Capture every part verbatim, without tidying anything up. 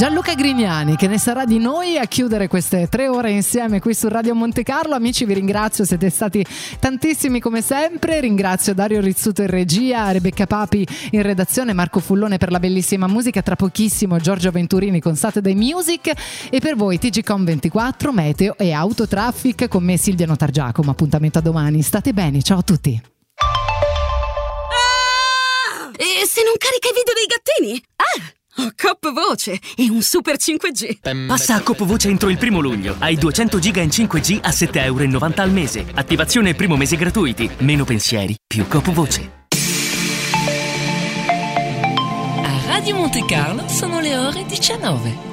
Gianluca Grignani, che ne sarà di noi a chiudere queste tre ore insieme qui su Radio Monte Carlo. Amici, vi ringrazio, siete stati tantissimi come sempre. Ringrazio Dario Rizzuto in regia, Rebecca Papi in redazione, Marco Fullone per la bellissima musica, tra pochissimo Giorgio Venturini con Saturday Music, e per voi T G Com ventiquattro, Meteo e Autotraffic con me Silvia Notargiacomo. Appuntamento a domani, state bene, ciao a tutti. Ah! E se non carica i video dei gattini? Ah! Ho Coop Voce e un super cinque G. Passa a Coop Voce entro il primo luglio. Hai duecento giga in cinque G a sette virgola novanta euro al mese. Attivazione e primo mese gratuiti. Meno pensieri, più Coop Voce. A Radio Monte Carlo sono le ore diciannove.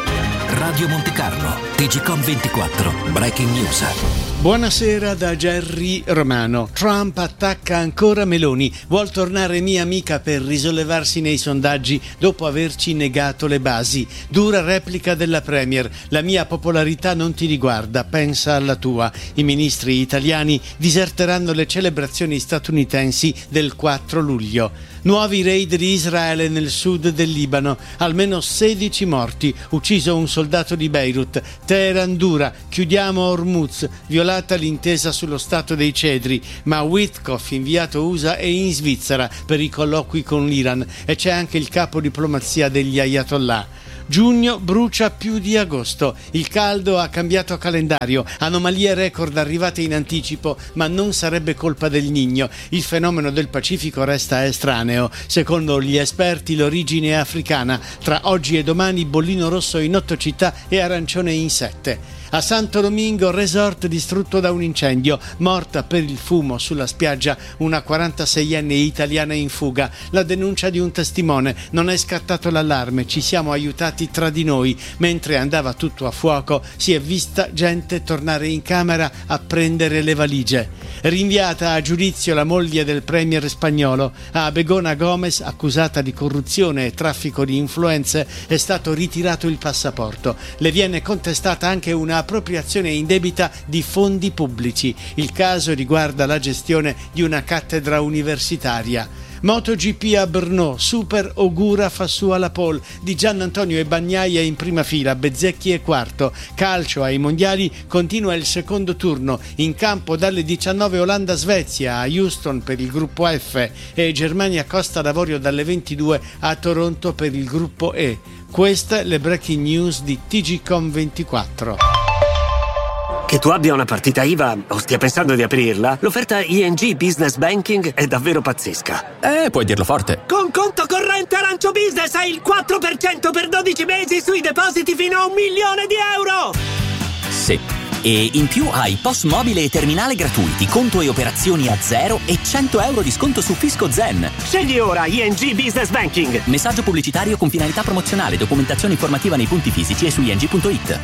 Radio Monte Carlo, T G Com ventiquattro, Breaking News. Buonasera da Gerry Romano. Trump attacca ancora Meloni, vuol tornare mia amica per risollevarsi nei sondaggi dopo averci negato le basi. Dura replica della Premier: la mia popolarità non ti riguarda, pensa alla tua. I ministri italiani diserteranno le celebrazioni statunitensi del quattro luglio. Nuovi raid di Israele nel sud del Libano, almeno sedici morti, ucciso un soldato di Beirut. Teheran dura, chiudiamo Hormuz, violata l'intesa sullo Stato dei Cedri, ma Witkoff, inviato U S A, è in Svizzera per i colloqui con l'Iran, e c'è anche il capo diplomazia degli Ayatollah. Giugno brucia più di agosto, il caldo ha cambiato calendario, anomalie record arrivate in anticipo, ma non sarebbe colpa del Niño. Il fenomeno del Pacifico resta estraneo. Secondo gli esperti l'origine è africana, tra oggi e domani bollino rosso in otto città e arancione in sette. A Santo Domingo, resort distrutto da un incendio, morta per il fumo sulla spiaggia una quarantaseienne italiana in fuga. La denuncia di un testimone: non è scattato l'allarme, ci siamo aiutati tra di noi. Mentre andava tutto a fuoco si è vista gente tornare in camera a prendere le valigie. Rinviata a giudizio la moglie del premier spagnolo. A Begona Gomez, accusata di corruzione e traffico di influenze, è stato ritirato il passaporto. Le viene contestata anche una appropriazione indebita di fondi pubblici. Il caso riguarda la gestione di una cattedra universitaria. MotoGP a Brno, Super Ogura fa sua la pole, Di Giannantonio e Bagnaia in prima fila, Bezzecchi è quarto. Calcio ai mondiali, continua il secondo turno, in campo dalle diciannove Olanda-Svezia a Houston per il gruppo F e Germania-Costa d'Avorio dalle ventidue a Toronto per il gruppo E. Queste le breaking news di T G Com ventiquattro. Che tu abbia una partita I V A o stia pensando di aprirla, l'offerta I N G Business Banking è davvero pazzesca. Eh, puoi dirlo forte. Con conto corrente Arancio Business hai il quattro per cento per dodici mesi sui depositi fino a un milione di euro! Sì. E in più hai P O S mobile e terminale gratuiti, conto e operazioni a zero e cento euro di sconto su Fisco Zen. Scegli ora I N G Business Banking. Messaggio pubblicitario con finalità promozionale, documentazione informativa nei punti fisici e su i n g punto i t.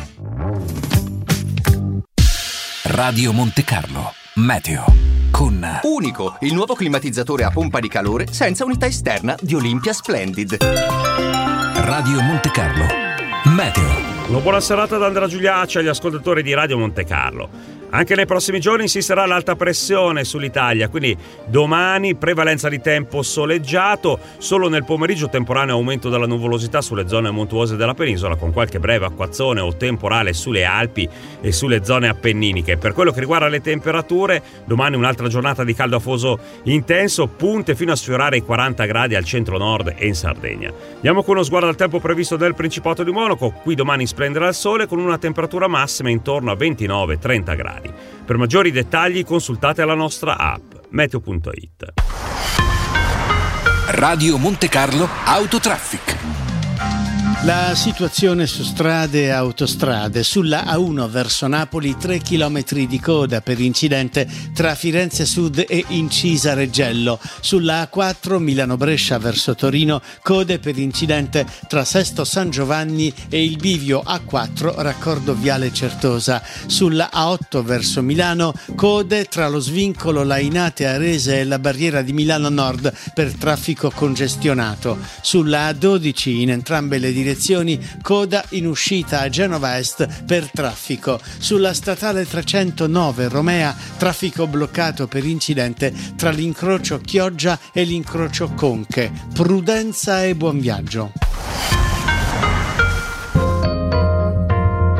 Radio Monte Carlo, Meteo, con Unico, il nuovo climatizzatore a pompa di calore senza unità esterna di Olympia Splendid. Radio Monte Carlo, Meteo. Una buona serata da Andrea Giuliacci agli ascoltatori di Radio Monte Carlo. Anche nei prossimi giorni insisterà l'alta pressione sull'Italia, quindi domani prevalenza di tempo soleggiato, solo nel pomeriggio temporaneo aumento della nuvolosità sulle zone montuose della penisola, con qualche breve acquazzone o temporale sulle Alpi e sulle zone appenniniche. Per quello che riguarda le temperature, domani un'altra giornata di caldo afoso intenso, punte fino a sfiorare i quaranta gradi al centro-nord e in Sardegna. Diamo con uno sguardo al tempo previsto del Principato di Monaco. Qui domani splenderà il sole con una temperatura massima intorno a ventinove trenta gradi. Per maggiori dettagli consultate la nostra app meteo punto i t. Radio Monte Carlo Autotraffic. La situazione su strade e autostrade: sulla A uno verso Napoli tre chilometri di coda per incidente tra Firenze Sud e Incisa Reggello. Sulla A quattro Milano-Brescia verso Torino code per incidente tra Sesto San Giovanni e il bivio A quattro raccordo Viale Certosa. Sulla A otto verso Milano code tra lo svincolo Lainate Arese e la barriera di Milano Nord per traffico congestionato. Sulla A dodici in entrambe le direzioni coda in uscita a Genova Est per traffico. Sulla statale trecentonove Romea traffico bloccato per incidente tra l'incrocio Chioggia e l'incrocio Conche. Prudenza e buon viaggio.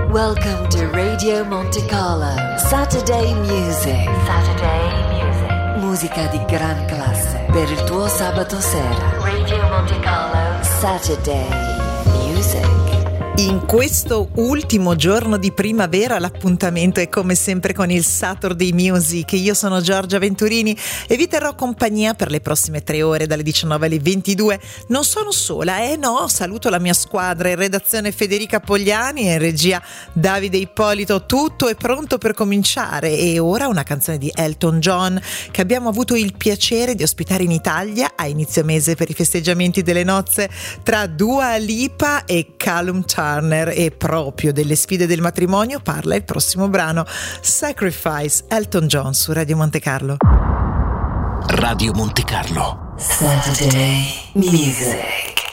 Welcome to Radio Monte Carlo. Saturday Music. Saturday Music. Musica di gran classe per il tuo sabato sera. Radio Monte Carlo. Saturday Music. In questo ultimo giorno di primavera l'appuntamento è come sempre con il Saturday Music. Io sono Giorgia Venturini e vi terrò compagnia per le prossime tre ore dalle diciannove alle ventidue. Non sono sola, eh no, saluto la mia squadra, in redazione Federica Pogliani e in regia Davide Ippolito. Tutto è pronto per cominciare e ora una canzone di Elton John che abbiamo avuto il piacere di ospitare in Italia a inizio mese per i festeggiamenti delle nozze tra Dua Lipa e Callum Turner. E proprio delle sfide del matrimonio parla il prossimo brano, Sacrifice, Elton John su Radio Monte Carlo. Radio Monte Carlo. Saturday Music.